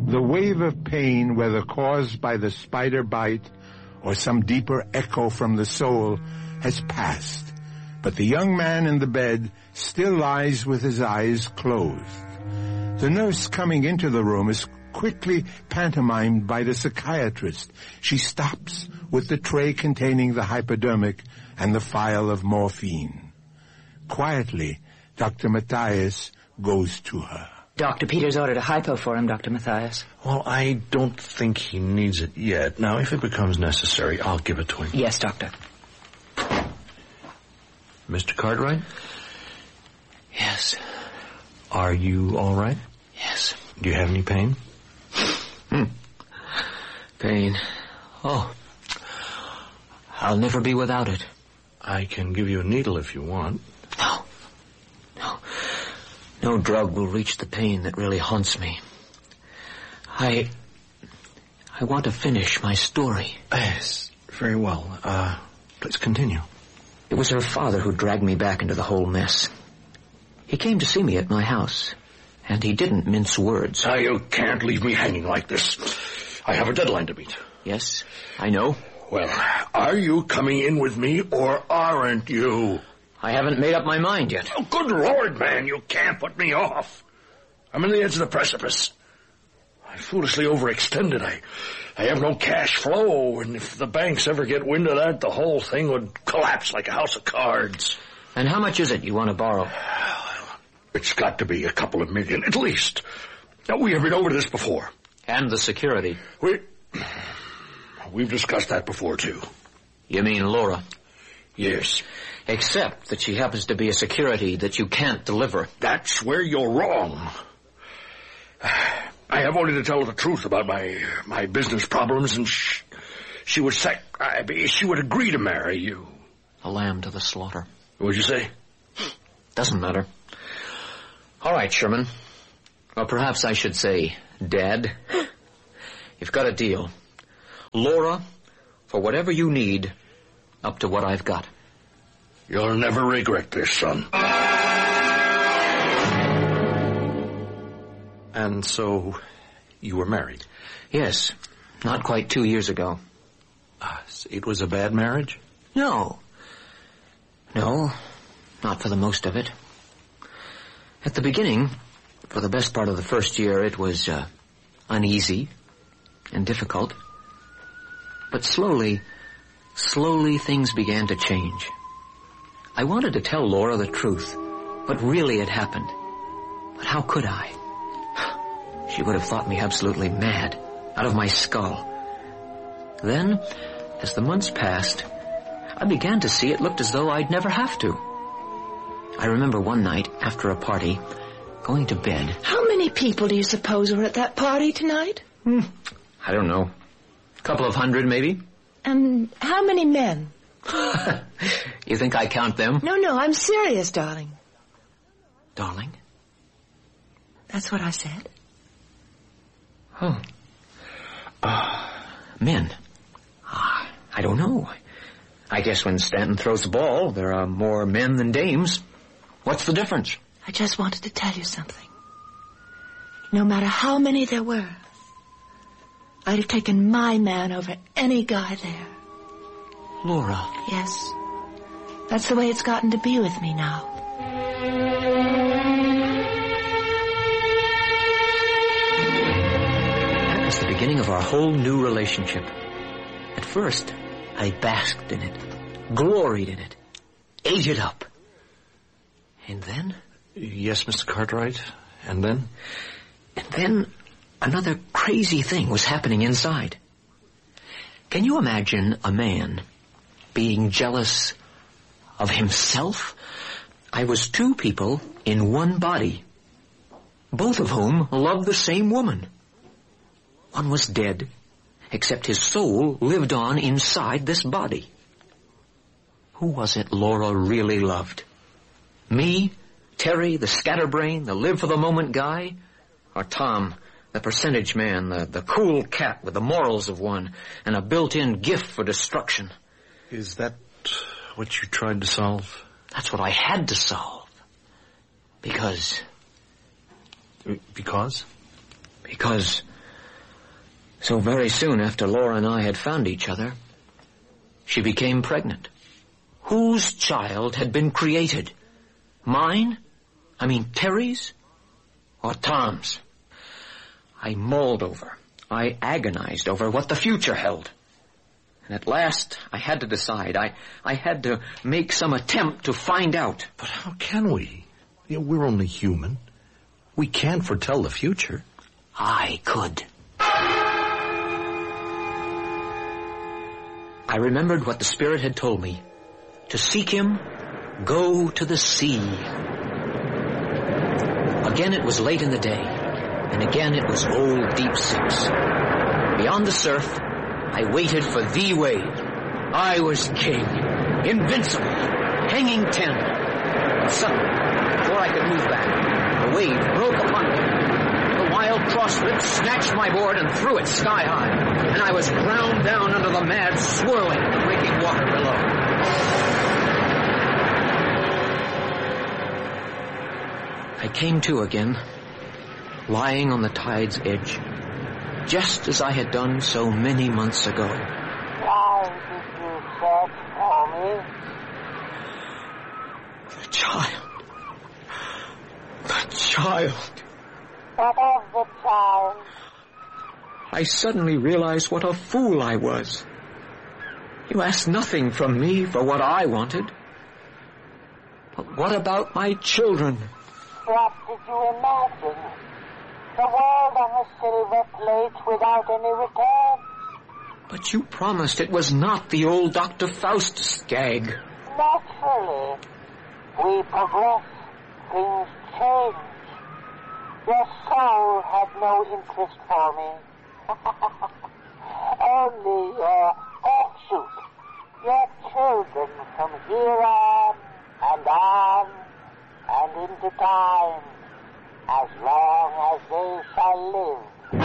The wave of pain, whether caused by the spider bite or some deeper echo from the soul, has passed, but the young man in the bed still lies with his eyes closed. The nurse coming into the room is quickly pantomimed by the psychiatrist. She stops with the tray containing the hypodermic and the phial of morphine. Quietly, Dr. Matthias goes to her. Dr. Peters ordered a hypo for him, Dr. Matthias. Well, I don't think he needs it yet. Now, if it becomes necessary, I'll give it to him. Yes, Doctor. Mr. Cartwright? Yes. Are you all right? Yes. Do you have any pain? Pain. Oh. I'll never be without it. I can give you a needle if you want. No. No drug will reach the pain that really haunts me. I want to finish my story. Yes, very well. Please continue. It was her father who dragged me back into the whole mess. He came to see me at my house, and he didn't mince words. You can't leave me hanging like this. I have a deadline to meet. Yes, I know. Well, are you coming in with me or aren't you? I haven't made up my mind yet. Oh, good Lord, man, you can't put me off. I'm on the edge of the precipice. I foolishly overextended. I have no cash flow, and if the banks ever get wind of that, the whole thing would collapse like a house of cards. And how much is it you want to borrow? It's got to be a couple of million, at least. Now, we have been over this before. And the security. We've discussed that before, too. You mean Laura? Yes. Except that she happens to be a security that you can't deliver. That's where you're wrong. I have only to tell her the truth about my business problems, and she would agree to marry you. A lamb to the slaughter. What'd you say? Doesn't matter. All right, Sherman. Or perhaps I should say, Dad. You've got a deal. Laura, for whatever you need, up to what I've got. You'll never regret this, son. And so, you were married? Yes, not quite 2 years ago. It was a bad marriage? No, not for the most of it. At the beginning, for the best part of the first year, it was uneasy and difficult. But slowly things began to change. I wanted to tell Laura the truth, what really had happened. But how could I? She would have thought me absolutely mad, out of my skull. Then, as the months passed, I began to see it looked as though I'd never have to. I remember one night, after a party, going to bed. How many people do you suppose were at that party tonight? I don't know. A couple of hundred, maybe. And how many men? You think I count them? No, I'm serious, darling. Darling? That's what I said. Oh. Men. I don't know. I guess when Stanton throws the ball, there are more men than dames. What's the difference? I just wanted to tell you something. No matter how many there were, I'd have taken my man over any guy there. Laura. Yes. That's the way it's gotten to be with me now. That was the beginning of our whole new relationship. At first, I basked in it, gloried in it, ate it up. And then? Yes, Mr. Cartwright. And then? And then another crazy thing was happening inside. Can you imagine a man being jealous of himself? I was two people in one body, both of whom loved the same woman. One was dead, except his soul lived on inside this body. Who was it Laura really loved? Me, Terry, the scatterbrain, the live-for-the-moment guy? Or Tom, the percentage man, the cool cat with the morals of one and a built-in gift for destruction? Is that what you tried to solve? That's what I had to solve. Because? Because? Because So very soon after Laura and I had found each other, she became pregnant. Whose child had been created? Mine? I mean Terry's? Or Tom's? I mulled over, I agonized over what the future held. And at last, I had to decide. I had to make some attempt to find out. But how can we? We're only human. We can't foretell the future. I could. I remembered what the Spirit had told me. To seek him, go to the sea. Again it was late in the day, and again it was old Deep Six. Beyond the surf, I waited for the wave. I was king, invincible, hanging 10. And suddenly, before I could move back, the wave broke upon me. The wild crosswind snatched my board and threw it sky high, and I was ground down under the mad, swirling, breaking water below. I came to again, lying on the tide's edge, just as I had done so many months ago. Why did you search for me? The child. The child. What of the child? I suddenly realized what a fool I was. You asked nothing from me for what I wanted. But what about my children? What did you imagine? The world on the silver plate without any return? But you promised it was not the old Dr. Faustus gag. Naturally. We progress. Things change. Your soul had no interest for me. Only your offshoot. Your children from here on and into time, as long as they shall live.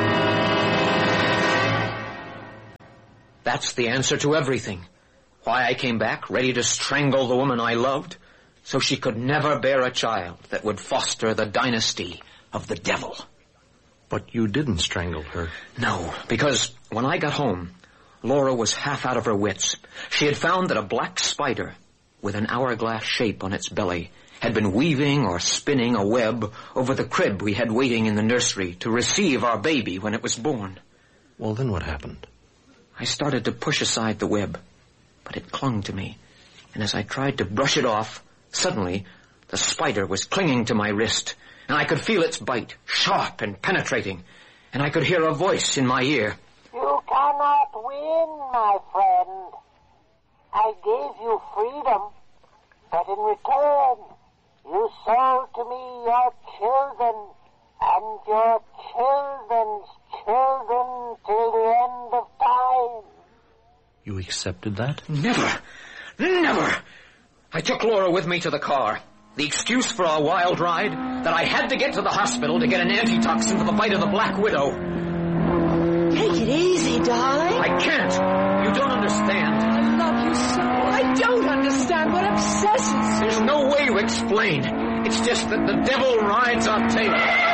That's the answer to everything. Why I came back, ready to strangle the woman I loved, so she could never bear a child that would foster the dynasty of the devil. But you didn't strangle her. No, because when I got home, Laura was half out of her wits. She had found that a black spider with an hourglass shape on its belly had been weaving or spinning a web over the crib we had waiting in the nursery to receive our baby when it was born. Well, then what happened? I started to push aside the web, but it clung to me, and as I tried to brush it off, suddenly the spider was clinging to my wrist, and I could feel its bite, sharp and penetrating, and I could hear a voice in my ear. You cannot win, my friend. I gave you freedom, but in return, you sold to me your children and your children's children till the end of time. You accepted that? Never! Never! I took Laura with me to the car. The excuse for our wild ride, that I had to get to the hospital to get an antitoxin for the bite of the Black Widow. Take it easy, darling. I can't. You don't understand. I love you so. I don't understand what obsesses you. There's no way to explain. It's just that the devil rides our tail.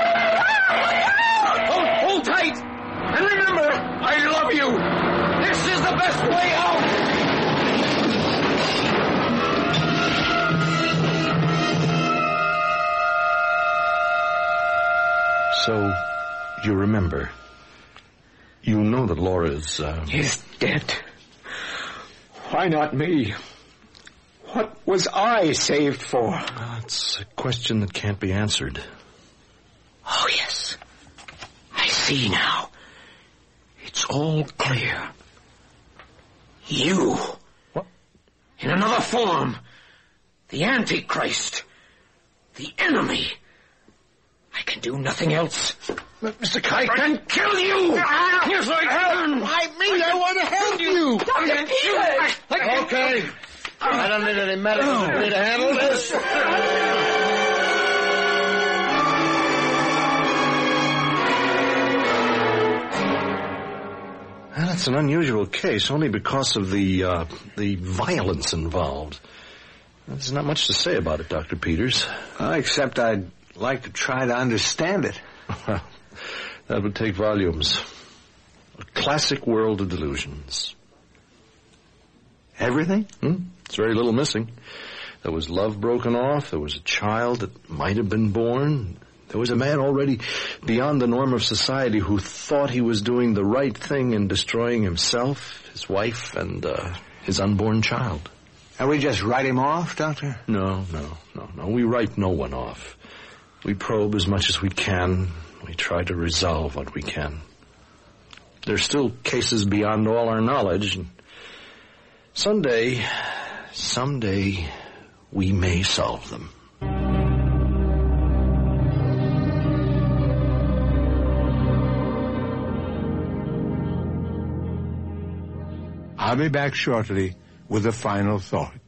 Hold tight. And remember, I love you. This is the best way out. So, you remember. You know that Laura is, Is dead. Why not me? What was I saved for? It's a question that can't be answered. Oh, yes. I see now. It's all clear. You. What? In another form. The Antichrist. The enemy. I can do nothing else. Mr. Kite. I can kill you! Yes, I can! I want to help you! Dr. Peters! Okay. I don't need any medicine for me to handle this. Well, it's an unusual case, only because of the violence involved. There's not much to say about it, Dr. Peters. Except I'd like to try to understand it. Well, that would take volumes. A classic world of delusions. Everything? There's very little missing. There was love broken off. There was a child that might have been born. There was a man already beyond the norm of society who thought he was doing the right thing in destroying himself, his wife, and his unborn child. And we just write him off, Doctor? No. We write no one off. We probe as much as we can. We try to resolve what we can. There's still cases beyond all our knowledge. And someday, we may solve them. I'll be back shortly with a final thought.